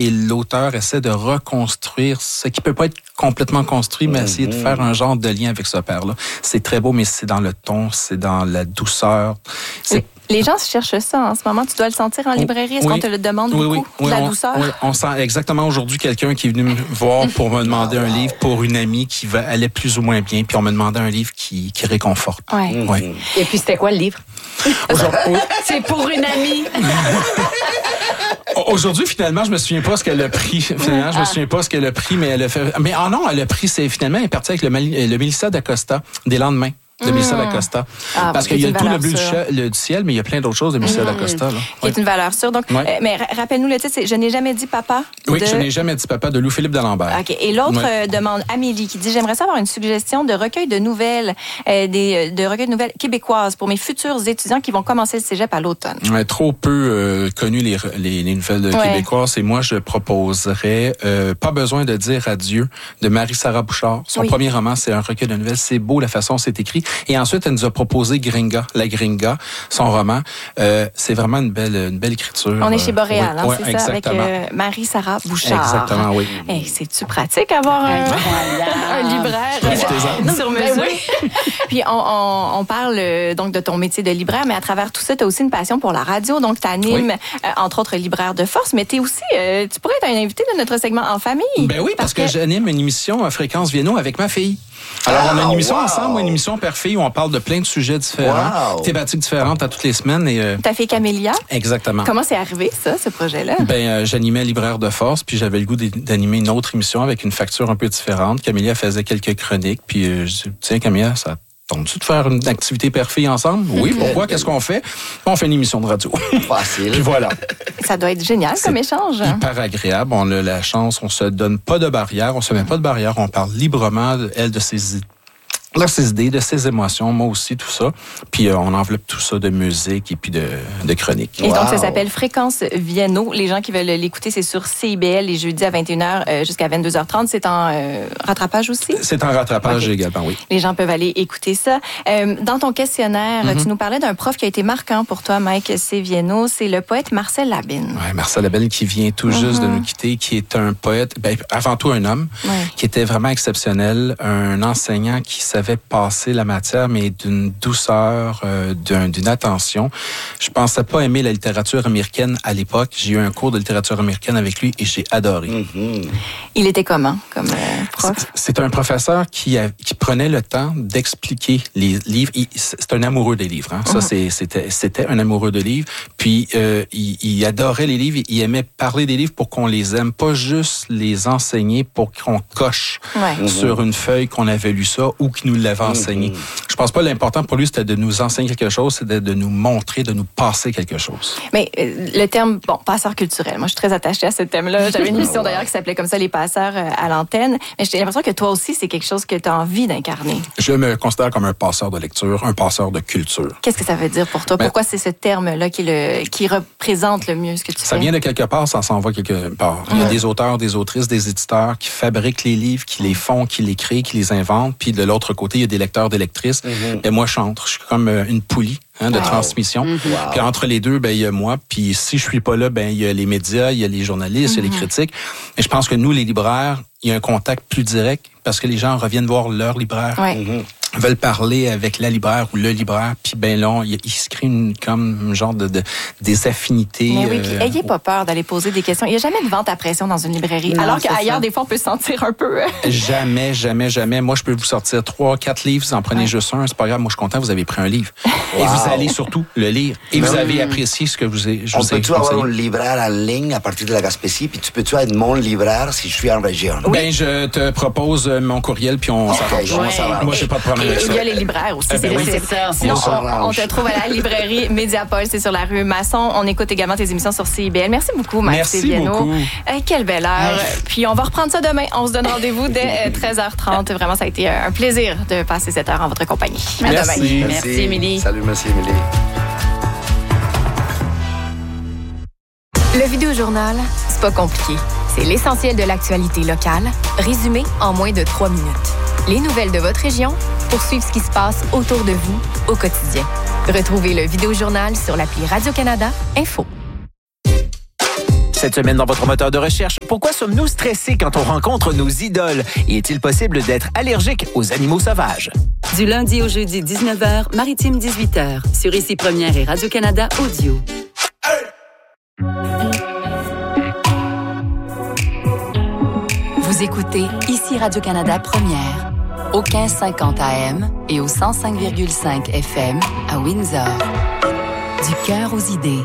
et l'auteur essaie de reconstruire ce qui peut pas être complètement construit, mais essayer de faire un genre de lien avec ce père-là. C'est très beau, mais c'est dans le ton, c'est dans la douceur. Les gens cherchent ça en ce moment. Tu dois le sentir en librairie. Est-ce qu'on te le demande beaucoup? De la douceur? Oui, on sent exactement aujourd'hui quelqu'un qui est venu me voir pour me demander un livre pour une amie qui allait plus ou moins bien. Puis on me demandait un livre qui réconforte. Ouais. Ouais. Et puis, c'était quoi le livre? C'est pour une amie. Aujourd'hui, finalement, je me souviens pas ce qu'elle a pris. Finalement, je me souviens pas ce qu'elle a pris, mais elle a fait. Mais non, elle a pris. Elle est partie avec le Mélissa d'Acosta des lendemains. De Mélissa d'Acosta. Parce qu'il y a tout le bleu du ciel, mais il y a plein d'autres choses de Mélissa d'Acosta. Qui est une valeur sûre. Donc, mais rappelle-nous le titre, c'est « Je n'ai jamais dit papa ». Oui, « Je n'ai jamais dit papa » de Louis-Philippe d'Alembert. OK. Et l'autre demande Amélie qui dit « J'aimerais savoir une suggestion de recueil de nouvelles, de recueil de nouvelles québécoises pour mes futurs étudiants qui vont commencer le cégep à l'automne. » Trop peu connu les nouvelles québécoises. Et moi, je proposerais « Pas besoin de dire adieu » de Marie-Sarah Bouchard. Son premier roman, c'est un recueil de nouvelles. C'est beau la façon dont c'est écrit. Et ensuite, elle nous a proposé Gringa, La Gringa, son roman. C'est vraiment une belle écriture. On est chez Boréal, c'est ça, exactement. avec Marie-Sarah Bouchard. Exactement, oui. Hey, c'est-tu pratique avoir un libraire sur mesure? Puis on parle donc de ton métier de libraire, mais à travers tout ça, tu as aussi une passion pour la radio. Donc, tu animes, entre autres, Libraire de Force, mais tu es aussi, tu pourrais être un invité de notre segment En famille. Ben oui, parce que j'anime une émission à Fréquence Vienno avec ma fille. Alors, on a une émission ensemble, une émission père-fille où on parle de plein de sujets différents, thématiques différentes à toutes les semaines. Et, ta fille Camélia? Exactement. Comment c'est arrivé, ça, ce projet-là? J'animais Libraire de Force, puis j'avais le goût d'animer une autre émission avec une facture un peu différente. Camélia faisait quelques chroniques, puis je dis, tiens, Camélia, ça tente-tu de faire une activité père-fille ensemble? Oui, pourquoi? Qu'est-ce qu'on fait? On fait une émission de radio. Facile. Puis voilà. Ça doit être génial comme échange. Hyper agréable. On a la chance, on se donne pas de barrière, on se met pas de barrière, on parle librement, elle, de ses idées, de ses émotions, moi aussi, tout ça. Puis on enveloppe tout ça de musique et puis de chroniques. Et donc, ça s'appelle Fréquence Vienno. Les gens qui veulent l'écouter, c'est sur CIBL les jeudis à 21h jusqu'à 22h30. C'est en rattrapage aussi? C'est en rattrapage également, oui. Les gens peuvent aller écouter ça. Dans ton questionnaire, tu nous parlais d'un prof qui a été marquant pour toi, Mike C. Vienno. C'est le poète Marcel Labine. Oui, Marcel Labine qui vient tout juste de nous quitter, qui est un poète, avant tout un homme, qui était vraiment exceptionnel, un enseignant qui savait passer la matière, mais d'une douceur, d'une attention. Je pensais pas aimer la littérature américaine à l'époque. J'ai eu un cours de littérature américaine avec lui et j'ai adoré. Il était comment comme prof? C'est un professeur qui prenait le temps d'expliquer les livres. C'est un amoureux des livres. Hein. Ça, c'était un amoureux de livres. Puis, il adorait les livres. Il aimait parler des livres pour qu'on les aime, pas juste les enseigner pour qu'on coche sur une feuille qu'on avait lu ça ou qui nous l'avait enseigné. Je pense pas l'important pour lui, c'était de nous enseigner quelque chose, c'était de nous montrer, de nous passer quelque chose. Mais le terme, passeur culturel, moi je suis très attachée à ce thème-là. J'avais une émission d'ailleurs qui s'appelait comme ça, Les passeurs à l'antenne. Mais j'ai l'impression que toi aussi, c'est quelque chose que tu as envie d'incarner. Je me considère comme un passeur de lecture, un passeur de culture. Qu'est-ce que ça veut dire pour toi? Pourquoi c'est ce terme-là qui représente le mieux ce que tu fais? Ça vient de quelque part, ça s'en va quelque part. Il y a des auteurs, des autrices, des éditeurs qui fabriquent les livres, qui les font, qui les créent, qui les inventent. Puis de l'autre côté, il y a des lecteurs, des lectrices. Et moi, je suis comme une poulie de transmission. Puis entre les deux, il y a moi. Puis si je suis pas là, il y a les médias, il y a les journalistes, il y a les critiques. Et je pense que nous, les libraires, il y a un contact plus direct parce que les gens reviennent voir leur libraire. Veulent parler avec la libraire ou le libraire, puis là, il se crée comme un genre des affinités. Mais oui, puis ayez pas peur d'aller poser des questions. Il n'y a jamais de vente à pression dans une librairie. Non, alors qu'ailleurs, des fois, on peut se sentir un peu... Jamais, jamais, jamais. Moi, je peux vous sortir 3-4 livres, vous en prenez juste un, c'est pas grave. Moi, je suis content, vous avez pris un livre. Et vous allez surtout le lire. Et vous avez apprécié ce que je vous ai conseillé. On peut avoir un libraire en ligne à partir de la Gaspésie, puis tu peux-tu être mon libraire si je suis en région? Oui. Je te propose mon courriel, puis on s'arrange. Moi, j'ai pas de problème. Et il y a les libraires aussi. C'est ça. Sinon, on te trouve à la librairie Médiapol, c'est sur la rue Masson. On écoute également tes émissions sur CIBL. Merci beaucoup, Max Vienno. Quelle belle heure. Puis on va reprendre ça demain. On se donne rendez-vous dès 13h30. Vraiment, ça a été un plaisir de passer cette heure en votre compagnie. À demain. Merci, Émilie. Salut, merci, Émilie. Le Vidéojournal, c'est pas compliqué. C'est l'essentiel de l'actualité locale, résumé en moins de 3 minutes. Les nouvelles de votre région pour suivre ce qui se passe autour de vous au quotidien. Retrouvez le Vidéojournal sur l'appli Radio-Canada Info. Cette semaine dans votre moteur de recherche, pourquoi sommes-nous stressés quand on rencontre nos idoles? Et est-il possible d'être allergique aux animaux sauvages? Du lundi au jeudi 19h, Maritime 18h, sur Ici Première et Radio-Canada Audio. Vous écoutez Ici Radio-Canada Première, au 1550 AM et au 105,5 FM à Windsor. Du cœur aux idées.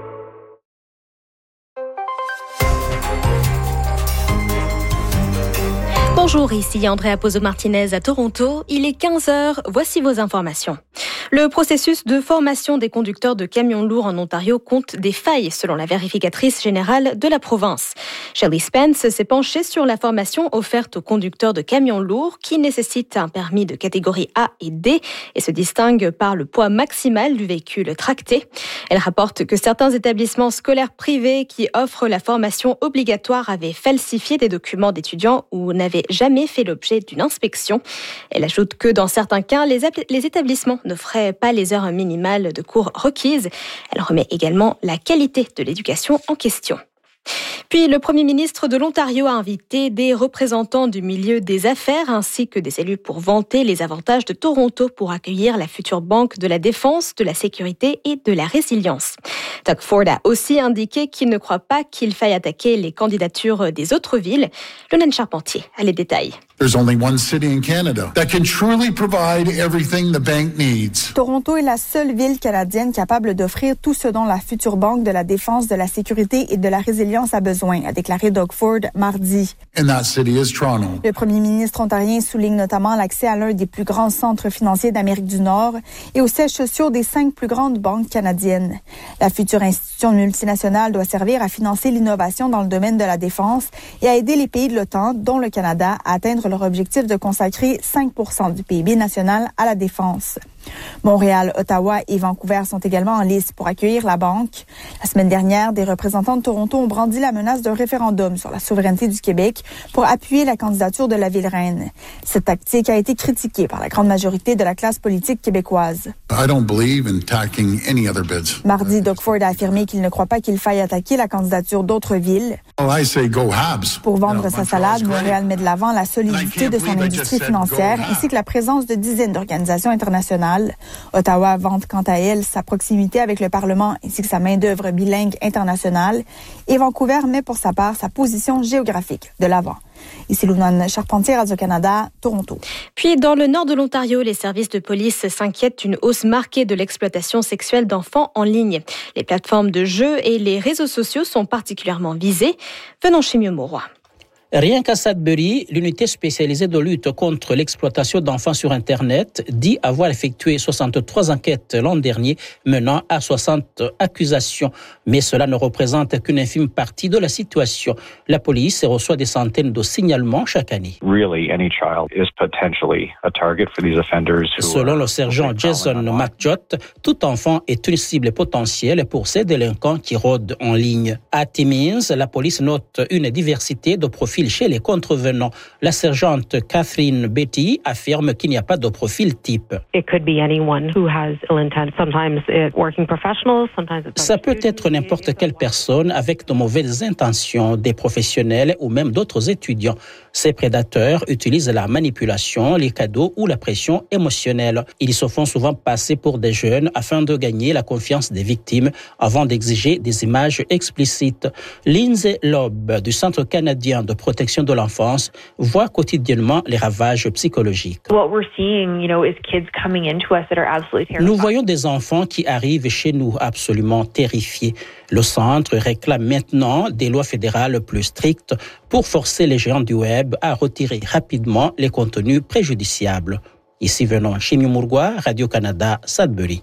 Bonjour, ici Andrea Pozo-Martinez à Toronto. Il est 15h, voici vos informations. Le processus de formation des conducteurs de camions lourds en Ontario compte des failles, selon la vérificatrice générale de la province. Shelley Spence s'est penchée sur la formation offerte aux conducteurs de camions lourds qui nécessitent un permis de catégorie A et D et se distinguent par le poids maximal du véhicule tracté. Elle rapporte que certains établissements scolaires privés qui offrent la formation obligatoire avaient falsifié des documents d'étudiants ou n'avaient jamais fait l'objet d'une inspection. Elle ajoute que dans certains cas, les établissements ne feraient pas les heures minimales de cours requises. Elle remet également la qualité de l'éducation en question. Puis le Premier ministre de l'Ontario a invité des représentants du milieu des affaires ainsi que des élus pour vanter les avantages de Toronto pour accueillir la future banque de la défense, de la sécurité et de la résilience. Doug Ford a aussi indiqué qu'il ne croit pas qu'il faille attaquer les candidatures des autres villes. Lionel Charpentier a les détails. There's only one city in Canada that can truly provide everything the bank needs. Toronto est la seule ville canadienne capable d'offrir tout ce dont la future banque de la défense, de la sécurité et de la résilience a besoin, a déclaré Doug Ford mardi. And that city is Toronto. Le premier ministre ontarien souligne notamment l'accès à l'un des plus grands centres financiers d'Amérique du Nord et aux sièges sociaux des 5 plus grandes banques canadiennes. La future institution multinationale doit servir à financer l'innovation dans le domaine de la défense et à aider les pays de l'OTAN, dont le Canada, à atteindre leur objectif de consacrer 5% du PIB national à la défense. Montréal, Ottawa et Vancouver sont également en lice pour accueillir la banque. La semaine dernière, des représentants de Toronto ont brandi la menace d'un référendum sur la souveraineté du Québec pour appuyer la candidature de la ville-reine. Cette tactique a été critiquée par la grande majorité de la classe politique québécoise. I don't believe in attacking any other bids. Mardi, Doug Ford a affirmé qu'il ne croit pas qu'il faille attaquer la candidature d'autres villes. Well, I say go Habs. Pour vendre sa salade, Montréal met de l'avant la solidité de son industrie financière ainsi que la présence de dizaines d'organisations internationales. Ottawa vante quant à elle sa proximité avec le Parlement ainsi que sa main-d'œuvre bilingue internationale. Et Vancouver met pour sa part sa position géographique de l'avant. Ici Lounan Charpentier, Radio-Canada, Toronto. Puis dans le nord de l'Ontario, les services de police s'inquiètent d'une hausse marquée de l'exploitation sexuelle d'enfants en ligne. Les plateformes de jeux et les réseaux sociaux sont particulièrement visés. Venons chez Mieux Mauroy. Rien qu'à Sudbury, l'unité spécialisée de lutte contre l'exploitation d'enfants sur Internet dit avoir effectué 63 enquêtes l'an dernier, menant à 60 accusations. Mais cela ne représente qu'une infime partie de la situation. La police reçoit des centaines de signalements chaque année. Selon le sergent Jason McJott, tout enfant est une cible potentielle pour ces délinquants qui rôdent en ligne. À Timmins, la police note une diversité de profils chez les contrevenants. La sergente Catherine Betty affirme qu'il n'y a pas de profil type. Ça peut être n'importe quelle personne avec de mauvaises intentions, des professionnels ou même d'autres étudiants. Ces prédateurs utilisent la manipulation, les cadeaux ou la pression émotionnelle. Ils se font souvent passer pour des jeunes afin de gagner la confiance des victimes avant d'exiger des images explicites. Lindsay Lobb du Centre canadien de protection de l'enfance voit quotidiennement les ravages psychologiques. Nous voyons des enfants qui arrivent chez nous absolument terrifiés. Le centre réclame maintenant des lois fédérales plus strictes pour forcer les géants du web à retirer rapidement les contenus préjudiciables. Ici venons chez Murgua, Radio-Canada, Sudbury.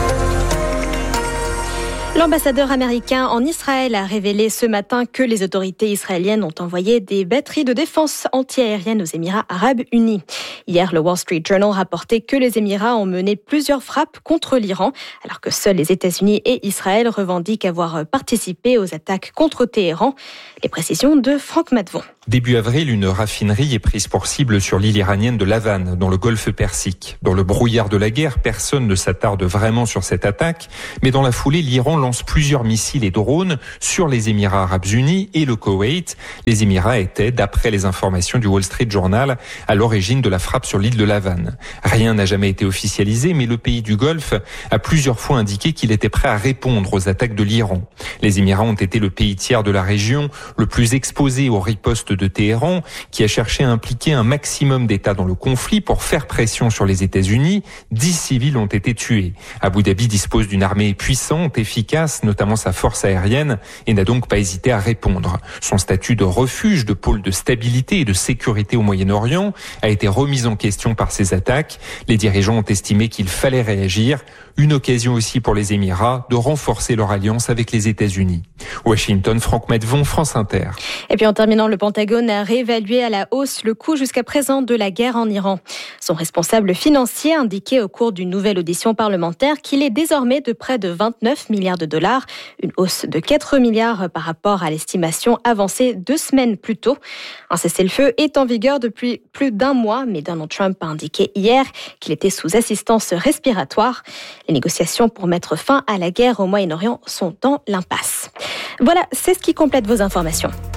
L'ambassadeur américain en Israël a révélé ce matin que les autorités israéliennes ont envoyé des batteries de défense antiaérienne aux Émirats arabes unis. Hier, le Wall Street Journal rapportait que les Émirats ont mené plusieurs frappes contre l'Iran, alors que seuls les États-Unis et Israël revendiquent avoir participé aux attaques contre Téhéran. Les précisions de Franck Matvon. Début avril, une raffinerie est prise pour cible sur l'île iranienne de Lavan, dans le golfe Persique. Dans le brouillard de la guerre, personne ne s'attarde vraiment sur cette attaque, mais dans la foulée, l'Iran lance plusieurs missiles et drones sur les Émirats arabes unis et le Koweït. Les Émirats étaient, d'après les informations du Wall Street Journal, à l'origine de la frappe sur l'île de La Havane. Rien n'a jamais été officialisé, mais le pays du Golfe a plusieurs fois indiqué qu'il était prêt à répondre aux attaques de l'Iran. Les Émirats ont été le pays tiers de la région le plus exposé aux ripostes de Téhéran, qui a cherché à impliquer un maximum d'États dans le conflit pour faire pression sur les États-Unis. 10 civils ont été tués. Abu Dhabi dispose d'une armée puissante, efficace, notamment sa force aérienne, et n'a donc pas hésité à répondre. Son statut de refuge, de pôle de stabilité et de sécurité au Moyen-Orient a été remis en question par ces attaques. Les dirigeants ont estimé qu'il fallait réagir. Une occasion aussi pour les Émirats de renforcer leur alliance avec les États-Unis. Washington, Franck Medvon, France Inter. Et puis en terminant, le Pentagone a réévalué à la hausse le coût jusqu'à présent de la guerre en Iran. Son responsable financier a indiqué au cours d'une nouvelle audition parlementaire qu'il est désormais de près de 29 milliards de dollars, une hausse de 4 milliards par rapport à l'estimation avancée 2 semaines plus tôt. Un cessez-le-feu est en vigueur depuis plus d'1 mois, mais Donald Trump a indiqué hier qu'il était sous assistance respiratoire. Les négociations pour mettre fin à la guerre au Moyen-Orient sont dans l'impasse. Voilà, c'est ce qui complète vos informations.